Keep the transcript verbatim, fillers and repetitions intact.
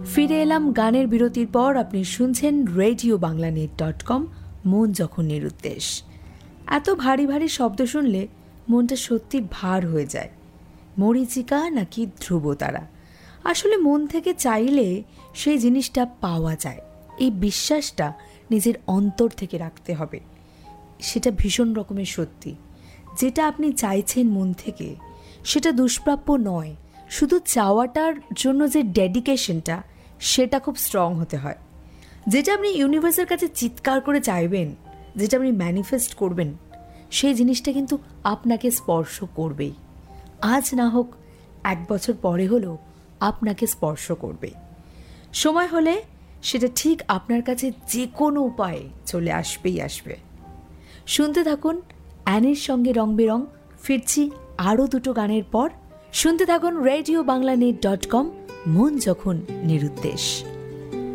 ফিরে এলাম গানের বিরতির পর। আপনি শুনছেন radio Bangla net dot com, মন যখন নিরুদ্দেশ। এত ভারী ভারী শব্দ শুনলে মনটা সত্যি ভার হয়ে যায়। মরীচিকা নাকি ধ্রুবতারা? আসলে মন থেকে চাইলে সেই জিনিসটা পাওয়া যায়। এই বিশ্বাসটা নিজের অন্তর থেকে রাখতে হবে। সেটা ভীষণ রকমের সত্যি। যেটা আপনি চাইছেন মন থেকে, সেটা দুষ্প্রাপ্য নয়। শুধু চাওয়াটার জন্য যে ডেডিকেশনটা, সেটা খুব স্ট্রং হতে হয়। যেটা আপনি ইউনিভার্সের কাছে চিৎকার করে চাইবেন, যেটা আপনি ম্যানিফেস্ট করবেন, সেই জিনিসটা কিন্তু আপনাকে স্পর্শ করবেই। আজ না হোক, এক বছর পরে হলেও আপনাকে স্পর্শ করবে। সময় হলে সেটা ঠিক আপনার কাছে যে কোনো উপায়ে চলে আসবেই আসবে। শুনতে থাকুন অ্যানির সঙ্গে রং বেরং। ফিরছি আরও দুটো গানের পর। শুনতে থাকুন radio Bangla net dot com, মন যখন নিরুদ্দেশ।